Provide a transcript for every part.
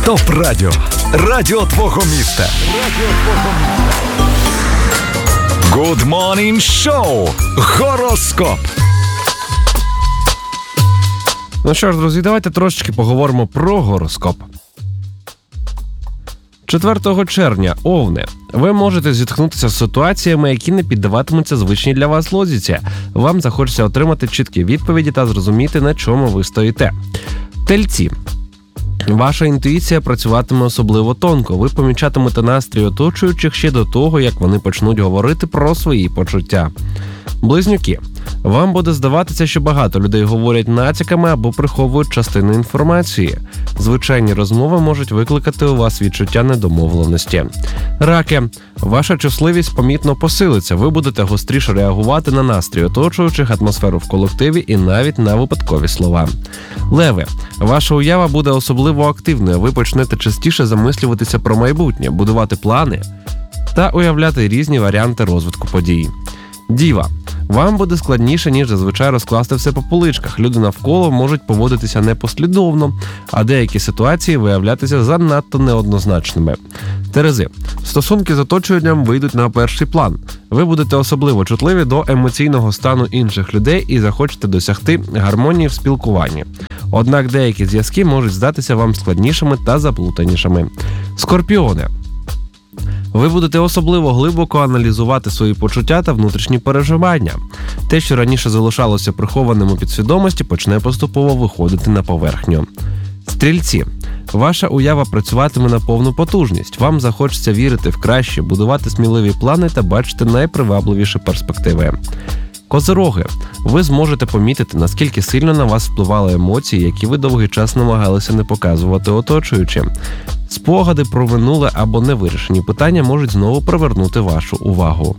Топ Радіо. Радіо твого міста. Good Morning Show. Гороскоп. Ну що ж, друзі, давайте трошечки поговоримо про гороскоп. 4 червня, Овни. Ви можете зіткнутися з ситуаціями, які не піддаватимуться звичній для вас логіці. Вам захочеться отримати чіткі відповіді та зрозуміти, на чому ви стоїте. Тельці. Ваша інтуїція працюватиме особливо тонко. Ви помічатимете настрій оточуючих ще до того, як вони почнуть говорити про свої почуття. Близнюки. Вам буде здаватися, що багато людей говорять натяками або приховують частину інформації. Звичайні розмови можуть викликати у вас відчуття недомовленості. Раки. Ваша чутливість помітно посилиться. Ви будете гостріше реагувати на настрій оточуючих, атмосферу в колективі і навіть на випадкові слова. Леви. Ваша уява буде особливо активною. Ви почнете частіше замислюватися про майбутнє, будувати плани та уявляти різні варіанти розвитку подій. Діва. Вам буде складніше, ніж зазвичай розкласти все по поличках. Люди навколо можуть поводитися непослідовно, а деякі ситуації виявлятися занадто неоднозначними. Терези. Стосунки з оточенням вийдуть на перший план. Ви будете особливо чутливі до емоційного стану інших людей і захочете досягти гармонії в спілкуванні. Однак деякі зв'язки можуть здатися вам складнішими та заплутанішими. Скорпіони. Ви будете особливо глибоко аналізувати свої почуття та внутрішні переживання. Те, що раніше залишалося прихованим у підсвідомості, почне поступово виходити на поверхню. Стрільці. Ваша уява працюватиме на повну потужність. Вам захочеться вірити в краще, будувати сміливі плани та бачити найпривабливіші перспективи. Козироги. Ви зможете помітити, наскільки сильно на вас впливали емоції, які ви довгий час намагалися не показувати оточуючим. Спогади про минуле або невирішені питання можуть знову привернути вашу увагу.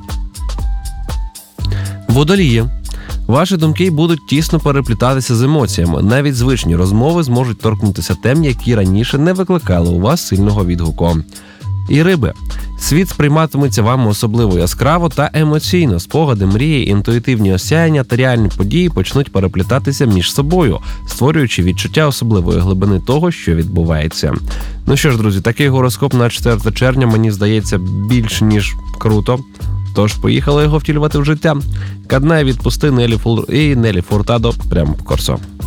Водолії. Ваші думки будуть тісно переплітатися з емоціями. Навіть звичні розмови зможуть торкнутися тем, які раніше не викликали у вас сильного відгуку. І риби. Світ сприйматиметься вами особливо яскраво та емоційно. Спогади, мрії, інтуїтивні осяяння та реальні події почнуть переплітатися між собою, створюючи відчуття особливої глибини того, що відбувається. Ну що ж, друзі, такий гороскоп на 4 червня, мені здається, більш ніж круто. Тож поїхали його втілювати в життя. Каднай відпусти Нелі Фуртадо прямо по Корсо.